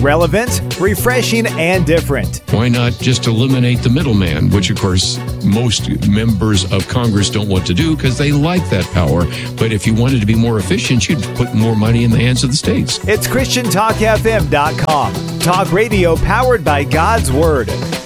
Relevant, refreshing, and different. Why not just eliminate the middleman, which, of course, most members of Congress don't want to do because they like that power. But if you wanted to be more efficient, you'd put more money in the hands of the states. It's ChristianTalkFM.com. Talk radio powered by God's Word.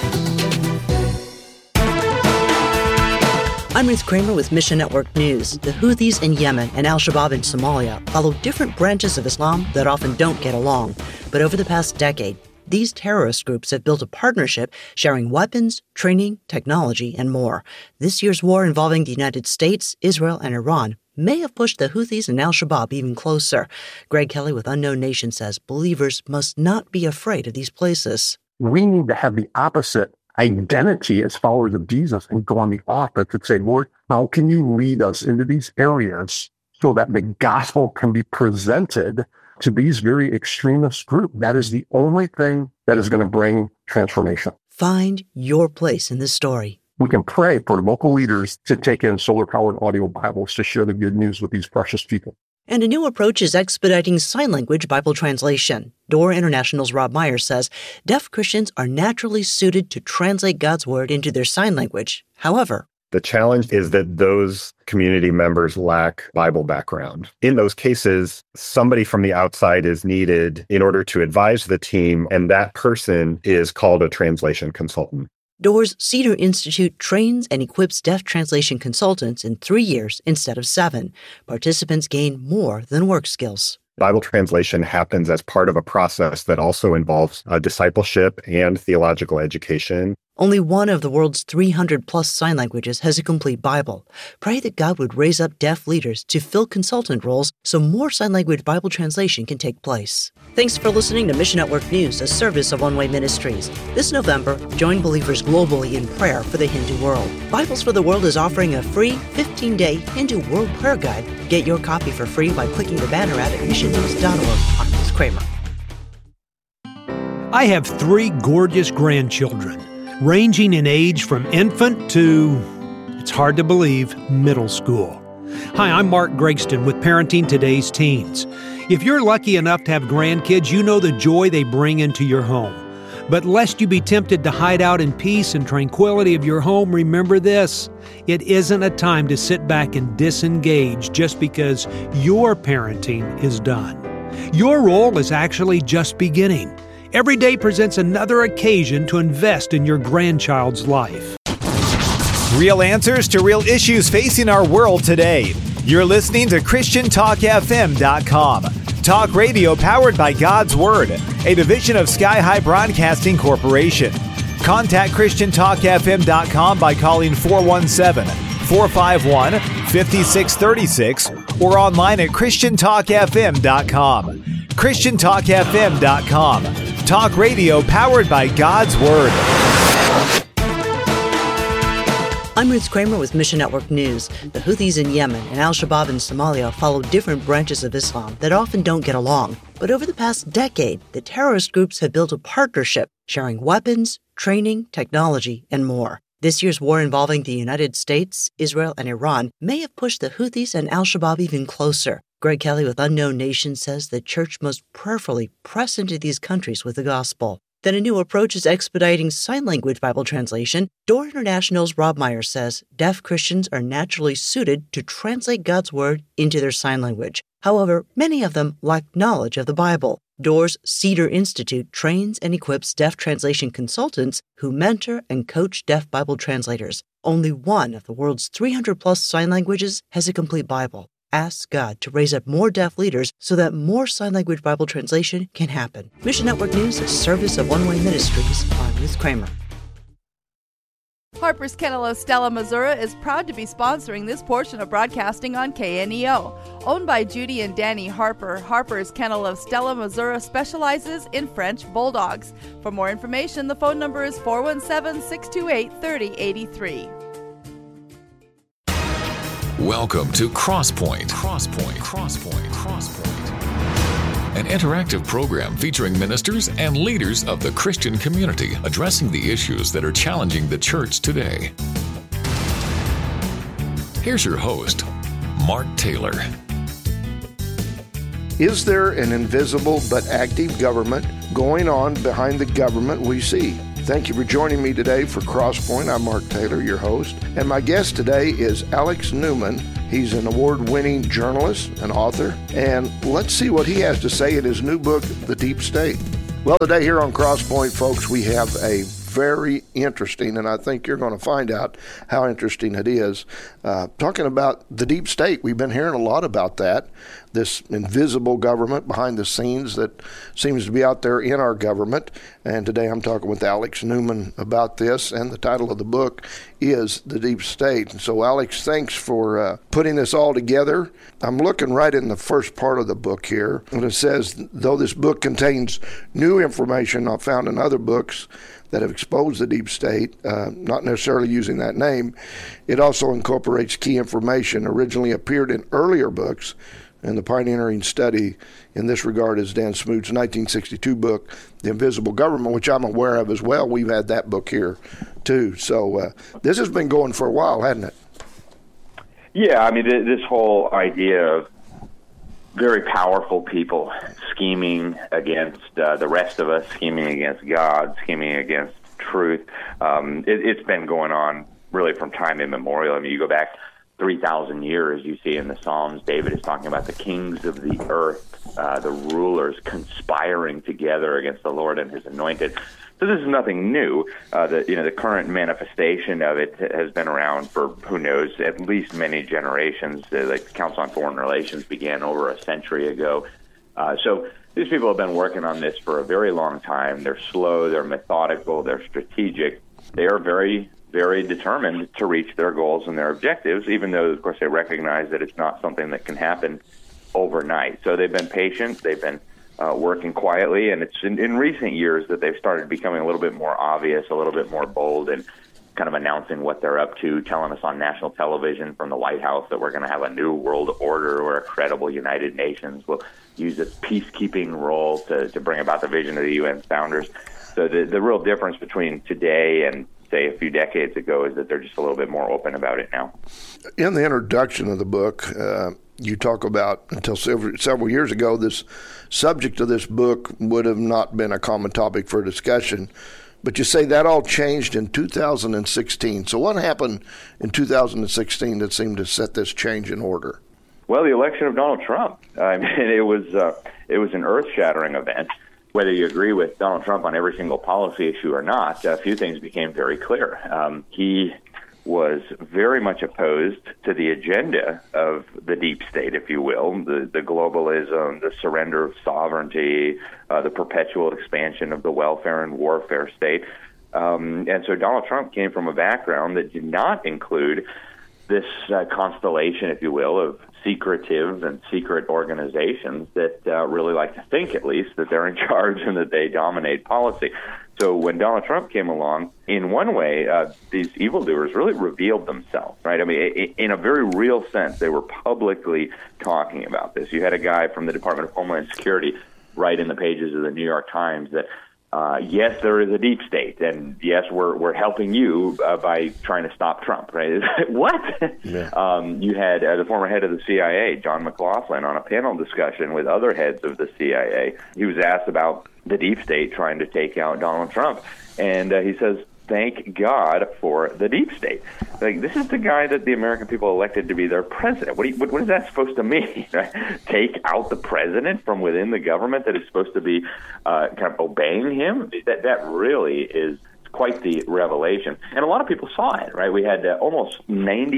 I'm Ruth Kramer with Mission Network News. The Houthis in Yemen and al-Shabaab in Somalia follow different branches of Islam that often don't get along. But over the past decade, these terrorist groups have built a partnership sharing weapons, training, technology, and more. This year's war involving the United States, Israel, and Iran may have pushed the Houthis and al-Shabaab even closer. Greg Kelly with Unknown Nation says believers must not be afraid of these places. We need to have the opposite identity as followers of Jesus and go on the offense and say, Lord, how can you lead us into these areas so that the gospel can be presented to these very extremist groups? That is the only thing that is going to bring transformation. Find your place in this story. We can pray for local leaders to take in solar-powered audio Bibles to share the good news with these precious people. And a new approach is expediting sign language Bible translation. Door International's Rob Myers says deaf Christians are naturally suited to translate God's Word into their sign language. However, the challenge is that those community members lack Bible background. In those cases, somebody from the outside is needed in order to advise the team, and that person is called a translation consultant. Door's Cedar Institute trains and equips deaf translation consultants in 3 years instead of 7. Participants gain more than work skills. Bible translation happens as part of a process that also involves discipleship and theological education. Only one of the world's 300-plus sign languages has a complete Bible. Pray that God would raise up deaf leaders to fill consultant roles so more sign language Bible translation can take place. Thanks for listening to Mission Network News, a service of One Way Ministries. This November, join believers globally in prayer for the Hindu world. Bibles for the World is offering a free 15-day Hindu World Prayer Guide. Get your copy for free by clicking the banner ad at missionnews.org. I'm Ruth Kramer. I have 3 gorgeous grandchildren, ranging in age from infant to, it's hard to believe, middle school. Hi, I'm Mark Gregston with Parenting Today's Teens. If you're lucky enough to have grandkids, you know the joy they bring into your home. But lest you be tempted to hide out in peace and tranquility of your home, remember this: it isn't a time to sit back and disengage just because your parenting is done. Your role is actually just beginning. Every day presents another occasion to invest in your grandchild's life. Real answers to real issues facing our world today. You're listening to ChristianTalkFM.com. Talk radio powered by God's Word, a division of Sky High Broadcasting Corporation. Contact ChristianTalkFM.com by calling 417-451-5636 or online at ChristianTalkFM.com. ChristianTalkFM.com. Talk radio powered by God's Word. I'm Ruth Kramer with Mission Network News. The Houthis in Yemen and al-Shabaab in Somalia follow different branches of Islam that often don't get along. But over the past decade, the terrorist groups have built a partnership, sharing weapons, training, technology, and more. This year's war involving the United States, Israel, and Iran may have pushed the Houthis and al-Shabaab even closer. Greg Kelly with Unknown Nation says the church must prayerfully press into these countries with the gospel. Then a new approach is expediting sign language Bible translation. Door International's Rob Myers says deaf Christians are naturally suited to translate God's Word into their sign language. However, many of them lack knowledge of the Bible. Door's Cedar Institute trains and equips deaf translation consultants who mentor and coach deaf Bible translators. Only one of the world's 300-plus sign languages has a complete Bible. Ask God to raise up more deaf leaders so that more sign language Bible translation can happen. Mission Network News, a service of One Way Ministries. I'm Ruth Kramer. Harper's Kennel of Stella, Missouri is proud to be sponsoring this portion of broadcasting on KNEO. Owned by Judy and Danny Harper, Harper's Kennel of Stella, Missouri specializes in French Bulldogs. For more information, the phone number is 417-628-3083. Welcome to Crosspoint. An interactive program featuring ministers and leaders of the Christian community addressing the issues that are challenging the church today. Here's your host, Mark Taylor. Is there an invisible but active government going on behind the government we see? Thank you for joining me today for Crosspoint. I'm Mark Taylor, your host, and my guest today is Alex Newman. He's an award-winning journalist and author, and let's see what he has to say in his new book, The Deep State. Well, today here on Crosspoint, folks, we have a very interesting, and I think you're going to find out how interesting it is, talking about the deep state. We've been hearing a lot about that, this invisible government behind the scenes that seems to be out there in our government. And today I'm talking with Alex Newman about this, and the title of the book is The Deep State. And so, Alex, thanks for putting this all together. I'm looking right in the first part of the book here, and it says, though this book contains new information not found in other books that have exposed the deep state, not necessarily using that name, it also incorporates key information originally appeared in earlier books. And the pioneering study in this regard is Dan Smoot's 1962 book, The Invisible Government, which I'm aware of as well. We've had that book here, too. So this has been going for a while, hasn't it? Yeah, I mean, this whole idea of very powerful people scheming against the rest of us, scheming against God, scheming against truth, it's been going on really from time immemorial. I mean, you go back 3,000 years, you see in the Psalms, David is talking about the kings of the earth, the rulers conspiring together against the Lord and his anointed. So this is nothing new. The current manifestation of it has been around for, who knows, at least many generations. Like the Council on Foreign Relations began over a century ago. So these people have been working on this for a very long time. They're slow, they're methodical, they're strategic. They are very, very determined to reach their goals and their objectives, even though, of course, they recognize that it's not something that can happen overnight. So they've been patient, they've been working quietly, and it's in recent years that they've started becoming a little bit more obvious, a little bit more bold, and kind of announcing what they're up to, telling us on national television from the White House that we're going to have a new world order where a credible United Nations will use its peacekeeping role to bring about the vision of the UN founders. So the real difference between today and, say, a few decades ago is that they're just a little bit more open about it now. In the introduction of the book, you talk about, until several years ago, this subject of this book would have not been a common topic for discussion. But you say that all changed in 2016. So what happened in 2016 that seemed to set this change in order? Well, the election of Donald Trump. I mean, it was an earth-shattering event. Whether you agree with Donald Trump on every single policy issue or not, a few things became very clear. He was very much opposed to the agenda of the deep state, if you will, the globalism, the surrender of sovereignty, the perpetual expansion of the welfare and warfare state. And so Donald Trump came from a background that did not include this constellation, if you will, of secretive and secret organizations that really like to think, at least, that they're in charge and that they dominate policy. So when Donald Trump came along, in one way, these evildoers really revealed themselves, right? I mean, in a very real sense, they were publicly talking about this. You had a guy from the Department of Homeland Security write in the pages of the New York Times that, yes, there is a deep state, and yes, we're helping you by trying to stop Trump, right? What? Yeah. You had the former head of the CIA, John McLaughlin, on a panel discussion with other heads of the CIA. He was asked about the deep state trying to take out Donald Trump, and he says, thank God for the deep state. Like, this is the guy that the American people elected to be their president. What is that supposed to mean? Right? Take out the president from within the government that is supposed to be kind of obeying him? That really is quite the revelation. And a lot of people saw it, right? We had almost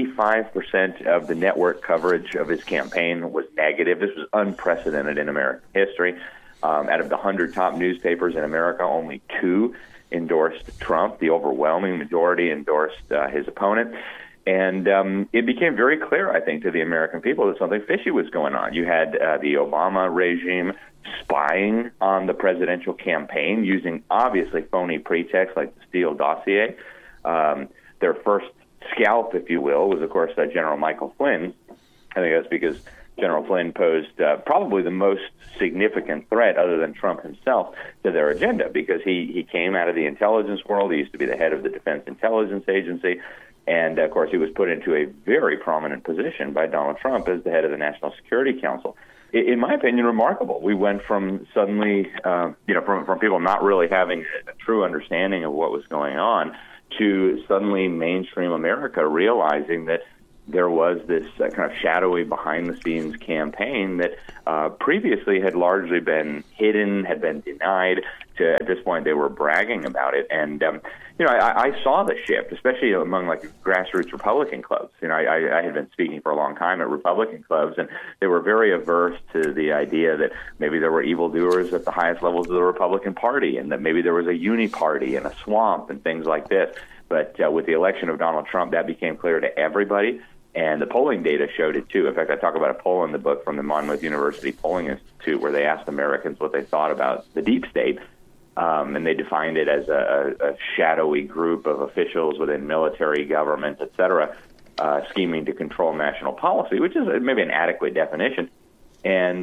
95% of the network coverage of his campaign was negative. This was unprecedented in American history. Out of the 100 top newspapers in America, only 2 endorsed Trump. The overwhelming majority endorsed his opponent. And it became very clear, I think, to the American people that something fishy was going on. You had the Obama regime spying on the presidential campaign using obviously phony pretexts like the Steele dossier. Their first scalp, if you will, was, of course, General Michael Flynn. I think that's because General Flynn posed probably the most significant threat, other than Trump himself, to their agenda, because he came out of the intelligence world. He used to be the head of the Defense Intelligence Agency. And, of course, he was put into a very prominent position by Donald Trump as the head of the National Security Council. in my opinion, remarkable. We went from suddenly, from people not really having a true understanding of what was going on to suddenly mainstream America realizing that there was this kind of shadowy behind-the-scenes campaign that previously had largely been hidden, had been denied. At this point, they were bragging about it. And, I saw the shift, especially among, grassroots Republican clubs. I had been speaking for a long time at Republican clubs, and they were very averse to the idea that maybe there were evildoers at the highest levels of the Republican Party and that maybe there was a uni-party and a swamp and things like this. But with the election of Donald Trump, that became clear to everybody. And the polling data showed it, too. In fact, I talk about a poll in the book from the Monmouth University Polling Institute where they asked Americans what they thought about the deep state. And they defined it as a shadowy group of officials within military, government, et cetera, scheming to control national policy, which is maybe an adequate definition. And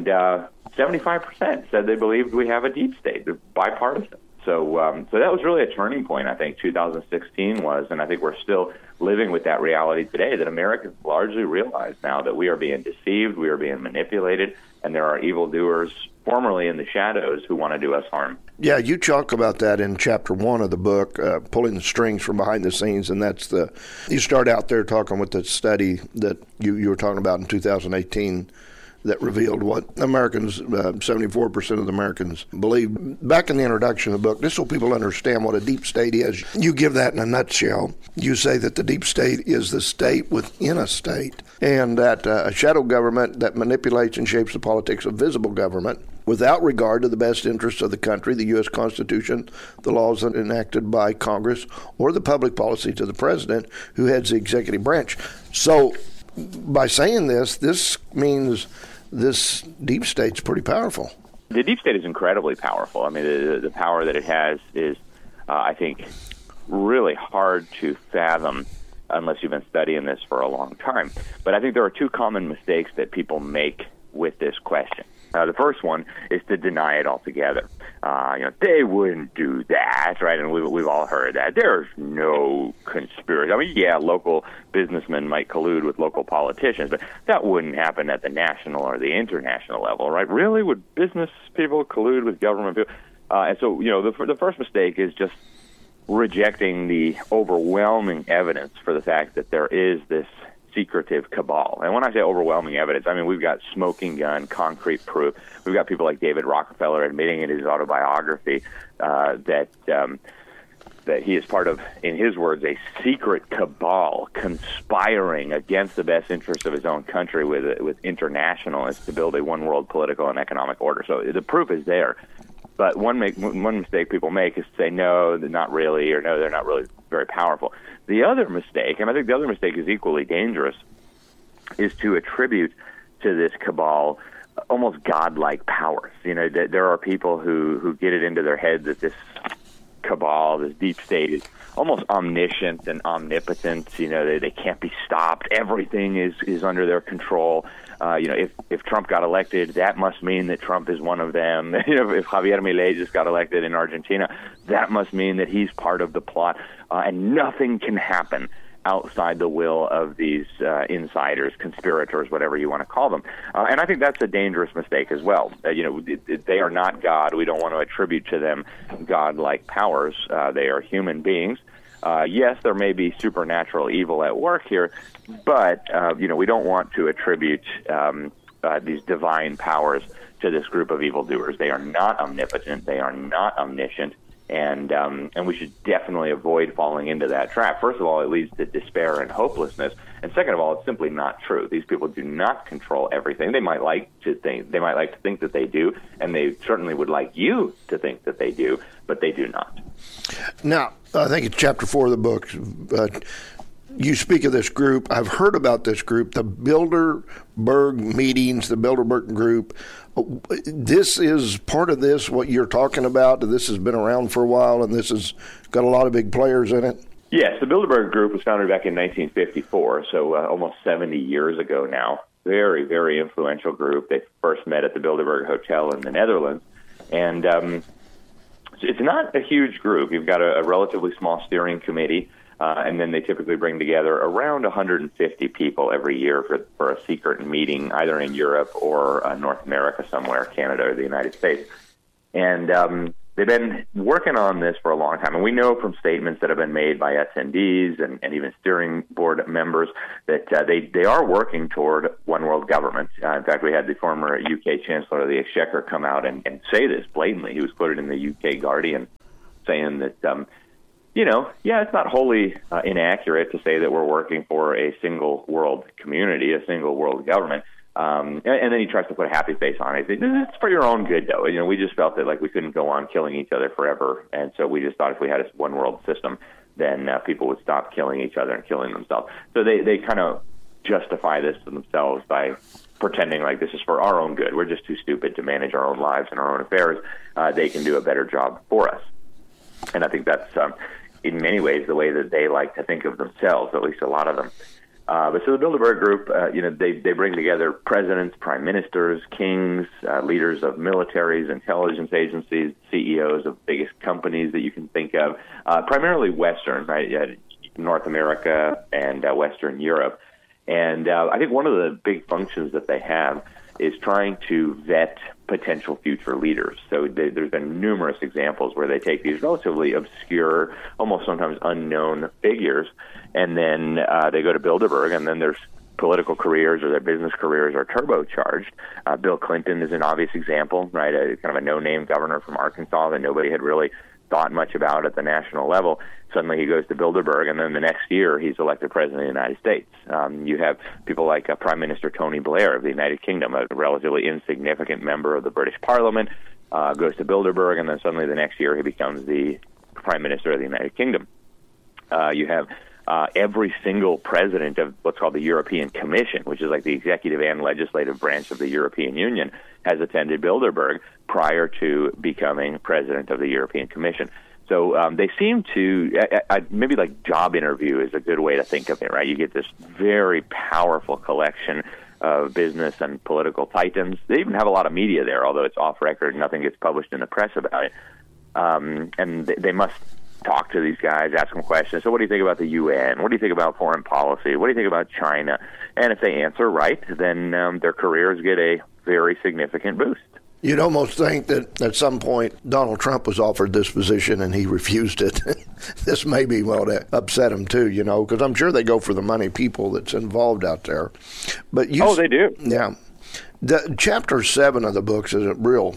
75% said they believed we have a deep state, bipartisan. So that was really a turning point, I think, 2016 was, and I think we're still living with that reality today, that Americans largely realize now that we are being deceived, we are being manipulated, and there are evildoers formerly in the shadows who want to do us harm. Yeah, you talk about that in chapter 1 of the book, pulling the strings from behind the scenes, and you start out there talking with the study that you were talking about in 2018 that revealed what Americans, 74% of the Americans believe. Back in the introduction of the book, just so people understand what a deep state is, you give that in a nutshell. You say that the deep state is the state within a state, and that a shadow government that manipulates and shapes the politics of visible government without regard to the best interests of the country, the U.S. Constitution, the laws enacted by Congress, or the public policies of the president who heads the executive branch. So by saying this means this deep state's pretty powerful. The deep state is incredibly powerful. I mean, the power that it has is, I think, really hard to fathom unless you've been studying this for a long time. But I think there are two common mistakes that people make with this question. The first one is to deny it altogether. They wouldn't do that, right? And we've all heard that. There's no conspiracy. I mean, yeah, local businessmen might collude with local politicians, but that wouldn't happen at the national or the international level, right? Really? Would business people collude with government people? And so, the first mistake is just rejecting the overwhelming evidence for the fact that there is this secretive cabal. And when I say overwhelming evidence, I mean we've got smoking gun, concrete proof. We've got people like David Rockefeller admitting in his autobiography that he is part of, in his words, a secret cabal conspiring against the best interests of his own country with internationalists to build a one-world political and economic order. So the proof is there. But one mistake people make is to say, no, they're not really, or no, they're not really very powerful. The other mistake, and I think the other mistake is equally dangerous, is to attribute to this cabal almost godlike powers. There are people who get it into their head that this cabal, this deep state, is almost omniscient and omnipotent. They can't be stopped. Everything is under their control. If Trump got elected, that must mean that Trump is one of them. If Javier Milei just got elected in Argentina, that must mean that he's part of the plot. And nothing can happen outside the will of these insiders, conspirators, whatever you want to call them. And I think that's a dangerous mistake as well. They are not God. We don't want to attribute to them God-like powers. They are human beings. Yes, there may be supernatural evil at work here, but we don't want to attribute these divine powers to this group of evildoers. They are not omnipotent. They are not omniscient. And we should definitely avoid falling into that trap. First of all, it leads to despair and hopelessness. And second of all, it's simply not true. These people do not control everything. They might like to think that they do, and they certainly would like you to think that they do, but they do not. Now, I think it's chapter 4 of the book. You speak of this group. I've heard about this group, the Bilderberg meetings, the Bilderberg group. This is part of this, what you're talking about. This has been around for a while, and this has got a lot of big players in it. Yes, the Bilderberg Group was founded back in 1954, so almost 70 years ago now. Very, very influential group. They first met at the Bilderberg Hotel in the Netherlands. And it's not a huge group. You've got a relatively small steering committee. And then they typically bring together around 150 people every year for a secret meeting, either in Europe or North America somewhere, Canada or the United States. And they've been working on this for a long time. And we know from statements that have been made by attendees and even steering board members that they are working toward one world government. In fact, we had the former UK Chancellor of the Exchequer come out and say this blatantly. He was quoted in the UK Guardian saying that, it's not wholly inaccurate to say that we're working for a single world community, a single world government. And then he tries to put a happy face on it. It's for your own good, though. We just felt that we couldn't go on killing each other forever, and so we just thought if we had a one world system, then people would stop killing each other and killing themselves. So they kind of justify this to themselves by pretending like this is for our own good. We're just too stupid to manage our own lives and our own affairs. They can do a better job for us, and I think that's in many ways the way that they like to think of themselves, at least a lot of them. But so the Bilderberg Group, they bring together presidents, prime ministers, kings, leaders of militaries, intelligence agencies, CEOs of biggest companies that you can think of, primarily Western, right? North America and Western Europe. And I think one of the big functions that they have is trying to vet potential future leaders. So there's been numerous examples where they take these relatively obscure, almost sometimes unknown figures, and then they go to Bilderberg, and then their political careers or their business careers are turbocharged. Bill Clinton is an obvious example, right? Kind of a no-name governor from Arkansas that nobody had really thought much about at the national level. Suddenly he goes to Bilderberg, and then the next year he's elected president of the United States. You have people like Prime Minister Tony Blair of the United Kingdom, a relatively insignificant member of the British Parliament, goes to Bilderberg, and then suddenly the next year he becomes the Prime Minister of the United Kingdom. You have every single president of what's called the European Commission, which is like the executive and legislative branch of the European Union, has attended Bilderberg prior to becoming president of the European Commission. So they seem to, maybe like job interview is a good way to think of it, right? You get this very powerful collection of business and political titans. They even have a lot of media there, although it's off record. Nothing gets published in the press about it. And they must talk to these guys, ask them questions. So what do you think about the UN? What do you think about foreign policy? What do you think about China? And if they answer right, then their careers get a very significant boost. You'd almost think that at some point Donald Trump was offered this position and he refused it. This may be to upset him too, because I'm sure they go for the money people that's involved out there. But they do. Yeah. The chapter 7 of the books is a real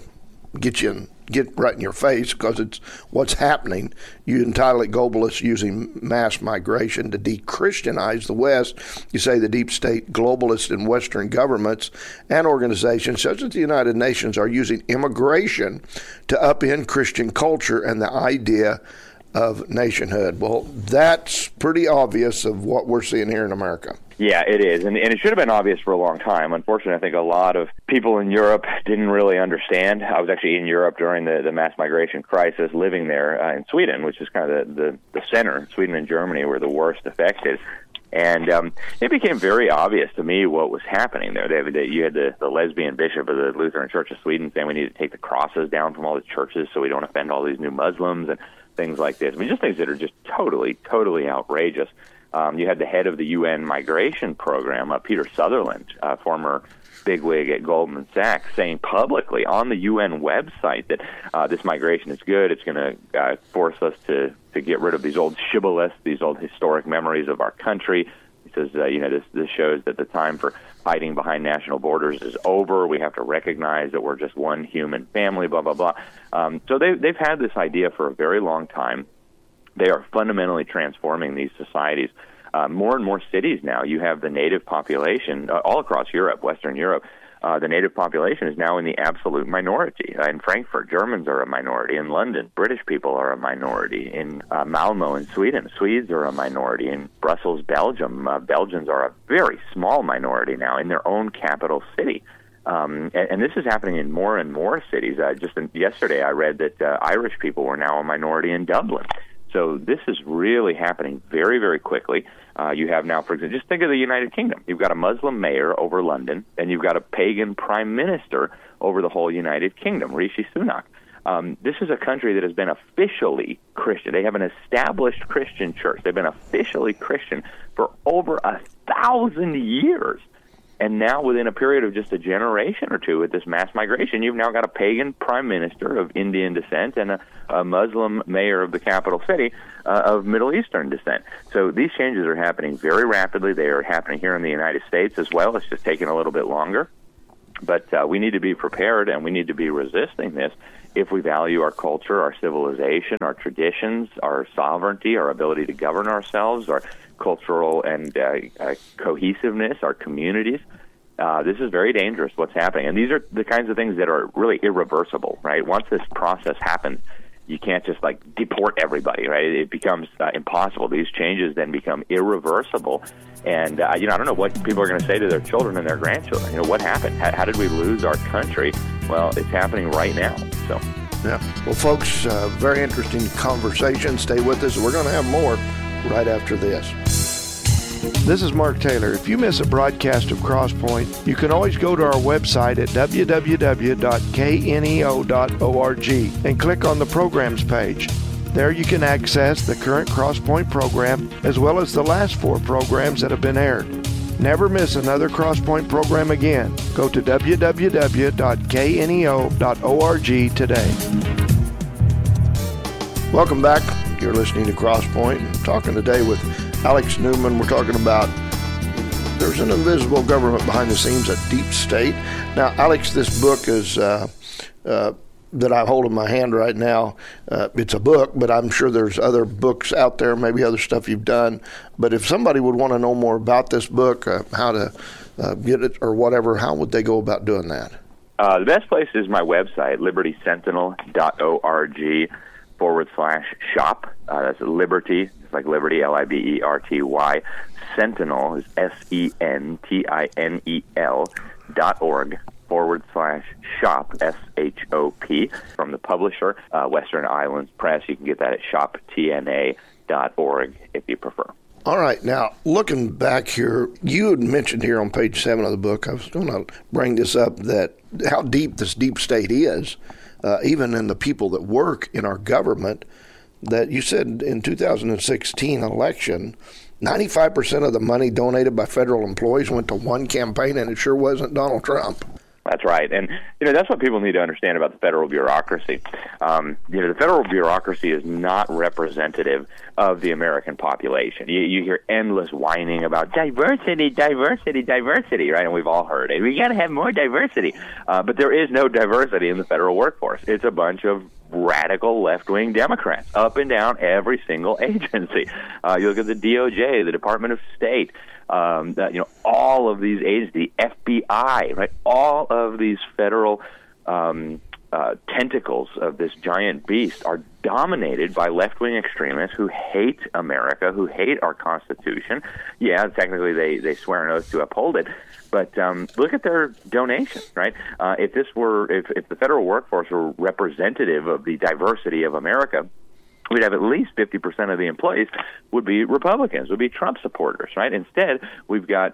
get right in your face because it's what's happening. You entitle it Globalists Using Mass Migration to De-Christianize the West. You say the deep state globalists and Western governments and organizations such as the United Nations are using immigration to upend Christian culture and the idea of nationhood. Well, that's pretty obvious of what we're seeing here in America. Yeah, it is. And it should have been obvious for a long time. Unfortunately, I think a lot of people in Europe didn't really understand. I was actually in Europe during the mass migration crisis, living there in Sweden, which is kind of the center. Sweden and Germany were the worst affected. And it became very obvious to me what was happening there. You had the lesbian bishop of the Lutheran Church of Sweden saying we need to take the crosses down from all the churches so we don't offend all these new Muslims and things like this. I mean, just things that are just totally, totally outrageous. You had the head of the UN migration program, Peter Sutherland, former bigwig at Goldman Sachs, saying publicly on the UN website that this migration is good. It's going to force us to get rid of these old shibboleths, these old historic memories of our country. He says, this shows that the time for hiding behind national borders is over. We have to recognize that we're just one human family, blah, blah, blah. So they've had this idea for a very long time. They are fundamentally transforming these societies. More and more cities now, you have the native population all across Europe, Western Europe. The native population is now in the absolute minority. In Frankfurt, Germans are a minority. In London, British people are a minority. In Malmo in Sweden, Swedes are a minority. In Brussels, Belgium, Belgians are a very small minority now in their own capital city. And this is happening in more and more cities. Yesterday, I read that Irish people were now a minority in Dublin. So this is really happening very, very quickly. You have now, for example, just think of the United Kingdom. You've got a Muslim mayor over London, and you've got a pagan prime minister over the whole United Kingdom, Rishi Sunak. This is a country that has been officially Christian. They have an established Christian church. They've been officially Christian for over 1,000 years. And now, within a period of just a generation or two, with this mass migration, you've now got a pagan prime minister of Indian descent and a Muslim mayor of the capital city of Middle Eastern descent. So these changes are happening very rapidly. They are happening here in the United States as well. It's just taking a little bit longer. But we need to be prepared, and we need to be resisting this if we value our culture, our civilization, our traditions, our sovereignty, our ability to govern ourselves, our cultural and cohesiveness, our communities. This is very dangerous, what's happening. And these are the kinds of things that are really irreversible, right? Once this process happens, you can't just, deport everybody, right? It becomes impossible. These changes then become irreversible. And, I don't know what people are going to say to their children and their grandchildren. What happened? How did we lose our country? Well, it's happening right now, so... Yeah. Well, folks, very interesting conversation. Stay with us. We're going to have more right after this. This is Mark Taylor. If you miss a broadcast of Crosspoint, you can always go to our website at www.kneo.org and click on the programs page. There you can access the current Crosspoint program as well as the last 4 programs that have been aired. Never miss another Crosspoint program again. Go to www.kneo.org today. Welcome back. You're listening to Crosspoint. I'm talking today with Alex Newman. We're talking about there's an invisible government behind the scenes, a deep state. Now, Alex, this book is that I hold in my hand right now. It's a book, but I'm sure there's other books out there, maybe other stuff you've done. But if somebody would want to know more about this book, how to get it or whatever, how would they go about doing that? The best place is my website, libertysentinel.org/shop. That's Liberty, it's like Liberty, Liberty. Sentinel is SENTINEL.org/shop, SHOP, from the publisher, Western Islands Press. You can get that at shoptna.org if you prefer. All right. Now, looking back here, you had mentioned here on page 7 of the book, I was going to bring this up, that how deep this deep state is, even in the people that work in our government, that you said in 2016 election, 95% of the money donated by federal employees went to one campaign, and it sure wasn't Donald Trump. That's right. And, that's what people need to understand about the federal bureaucracy. The federal bureaucracy is not representative of the American population. You hear endless whining about diversity, right? And we've all heard it. We got to have more diversity. But there is no diversity in the federal workforce. It's a bunch of radical left-wing Democrats up and down every single agency. You look at the DOJ, the Department of State, all of these agencies, the FBI, right? All of these federal tentacles of this giant beast are dominated by left-wing extremists who hate America, who hate our Constitution. Yeah, technically they swear an oath to uphold it, but look at their donations, right? If the federal workforce were representative of the diversity of America, we'd have at least 50% of the employees would be Republicans, would be Trump supporters, right? Instead, we've got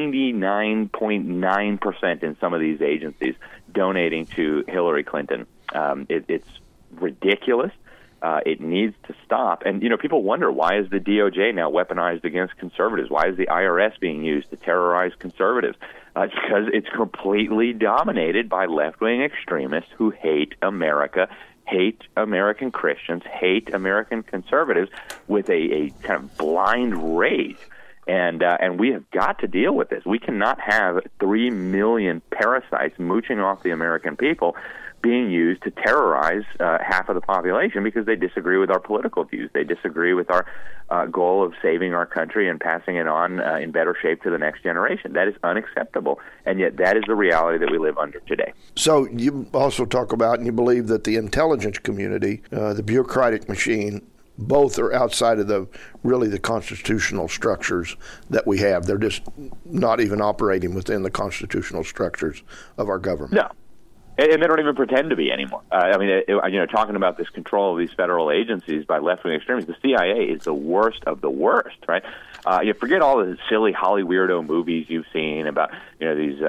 99.9% in some of these agencies donating to Hillary Clinton. It's ridiculous. It needs to stop. And, people wonder, why is the DOJ now weaponized against conservatives? Why is the IRS being used to terrorize conservatives? It's because it's completely dominated by left-wing extremists who hate America, hate American Christians, hate American conservatives with a kind of blind rage. And we have got to deal with this. We cannot have 3 million parasites mooching off the American people being used to terrorize half of the population because they disagree with our political views. They disagree with our goal of saving our country and passing it on in better shape to the next generation. That is unacceptable, and yet that is the reality that we live under today. So you also talk about, and you believe that the intelligence community, the bureaucratic machine, both are outside of the constitutional structures that we have. They're just not even operating within the constitutional structures of our government. No. And they don't even pretend to be anymore. Talking about this control of these federal agencies by left-wing extremists, the CIA is the worst of the worst, right? You forget all the silly Holly weirdo movies you've seen about, these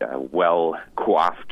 well-coiffed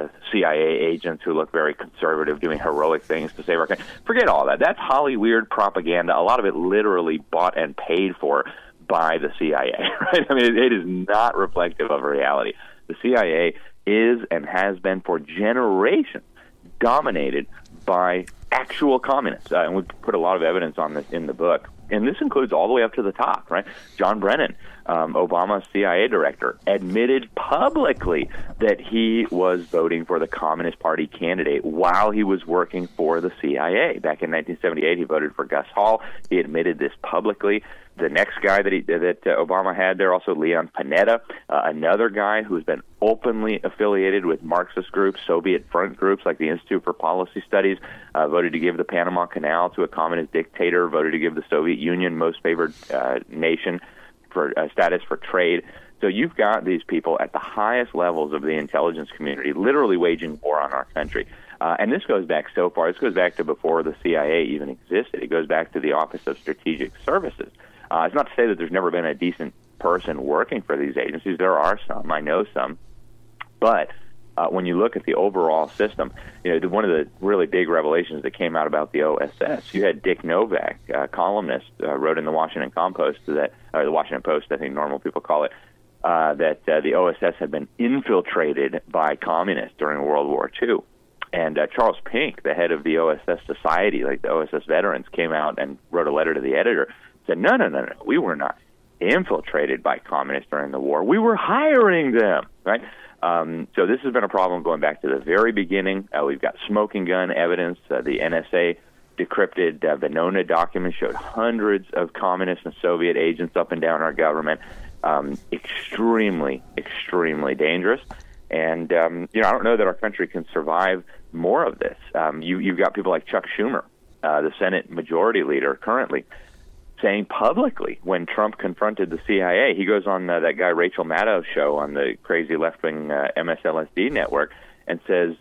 CIA agents who look very conservative, doing heroic things to save our country. Forget all that. That's Holly weird propaganda. A lot of it literally bought and paid for by the CIA, right? I mean, it is not reflective of reality. The CIA is and has been for generations dominated by actual communists. And we put a lot of evidence on this in the book. And this includes all the way up to the top, right? John Brennan, Obama's CIA director, admitted publicly that he was voting for the Communist Party candidate while he was working for the CIA. Back in 1978, he voted for Gus Hall. He admitted this publicly. The next guy that Obama had there, also Leon Panetta, another guy who's been openly affiliated with Marxist groups, Soviet front groups like the Institute for Policy Studies, voted to give the Panama Canal to a communist dictator, voted to give the Soviet Union most favored nation for status for trade. So you've got these people at the highest levels of the intelligence community literally waging war on our country. And this goes back so far. This goes back to before the CIA even existed. It goes back to the Office of Strategic Services. It's not to say that there's never been a decent person working for these agencies. There are some. I know some. But when you look at the overall system, one of the really big revelations that came out about the OSS, you had Dick Novak, a columnist, wrote in the Washington Post, or the Washington Post, I think normal people call it, that the OSS had been infiltrated by communists during World War II. And Charles Pink, the head of the OSS Society, like the OSS veterans, came out and wrote a letter to the editor, said, no, we were not infiltrated by communists during the war. We were hiring them, right? So this has been a problem going back to the very beginning. We've got smoking gun evidence. The NSA decrypted Venona documents showed hundreds of communist and Soviet agents up and down our government. Extremely, extremely dangerous. And, I don't know that our country can survive more of this. You've got people like Chuck Schumer, the Senate Majority Leader currently, saying publicly when Trump confronted the CIA, he goes on that guy Rachel Maddow's show on the crazy left-wing MSLSD network and says,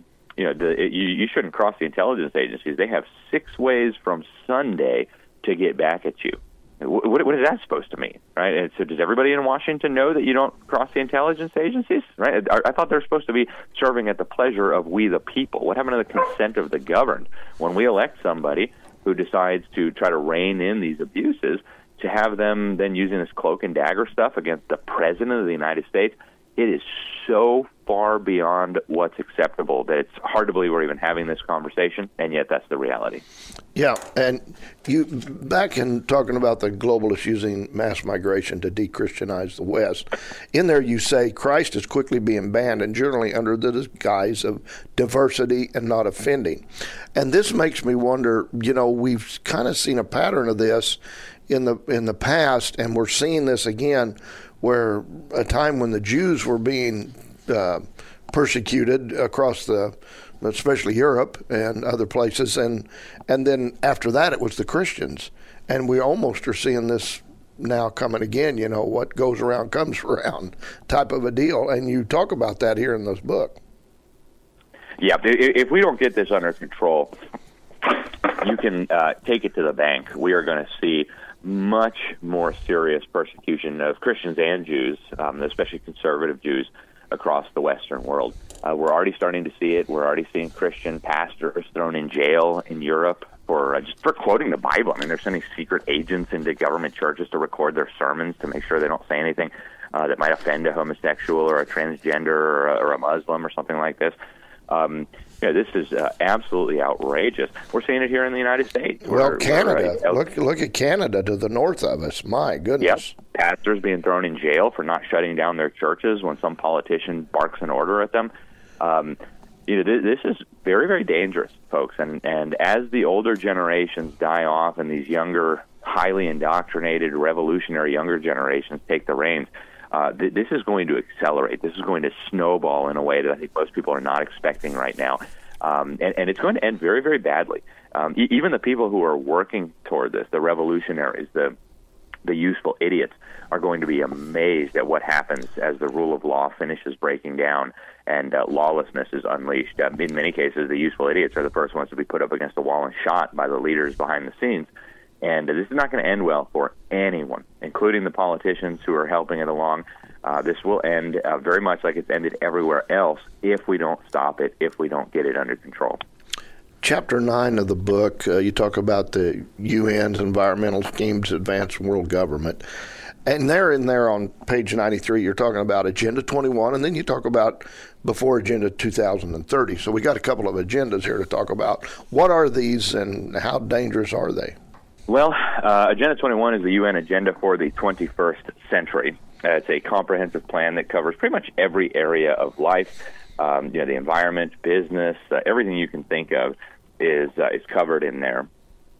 you shouldn't cross the intelligence agencies. They have 6 ways from Sunday to get back at you. What is that supposed to mean, right? And so does everybody in Washington know that you don't cross the intelligence agencies, right? I thought they're supposed to be serving at the pleasure of we the people. What happened to the consent of the governed? When we elect somebody who decides to try to rein in these abuses, to have them then using this cloak and dagger stuff against the President of the United States, it is so far beyond what's acceptable that it's hard to believe we're even having this conversation, and yet that's the reality. Yeah, and you back in talking about the globalists using mass migration to de-Christianize the West, in there you say Christ is quickly being banned and generally under the guise of diversity and not offending. And this makes me wonder, we've kind of seen a pattern of this in the past, and we're seeing this again, where a time when the Jews were being persecuted across especially Europe and other places, and then after that it was the Christians, and we almost are seeing this now coming again. What goes around comes around type of a deal, and you talk about that here in this book. Yeah, if we don't get this under control, you can take it to the bank. We are going to see much more serious persecution of Christians and Jews, especially conservative Jews, across the Western world. We're already starting to see it. We're already seeing Christian pastors thrown in jail in Europe for quoting the Bible. I mean, they're sending secret agents into government churches to record their sermons to make sure they don't say anything that might offend a homosexual or a transgender or a Muslim or something like this. This is absolutely outrageous. We're seeing it here in the United States. Well, Canada. Look at Canada to the north of us. My goodness. Yep. Pastors being thrown in jail for not shutting down their churches when some politician barks an order at them. This is very, very dangerous, folks. And as the older generations die off and these younger, highly indoctrinated, revolutionary younger generations take the reins, this is going to accelerate. This is going to snowball in a way that I think most people are not expecting right now. And it's going to end very, very badly. Even the people who are working toward this, the revolutionaries, the the useful idiots are going to be amazed at what happens as the rule of law finishes breaking down and lawlessness is unleashed. In many cases, the useful idiots are the first ones to be put up against the wall and shot by the leaders behind the scenes. And this is not going to end well for anyone, including the politicians who are helping it along. This will end very much like it's ended everywhere else if we don't stop it, if we don't get it under control. Chapter 9 of the book, you talk about the UN's environmental schemes to advance world government. And there on page 93, you're talking about Agenda 21, and then you talk about before Agenda 2030. So we got a couple of agendas here to talk about. What are these and how dangerous are they? Well, Agenda 21 is the UN agenda for the 21st century. It's a comprehensive plan that covers pretty much every area of life. The environment, business, everything you can think of is covered in there.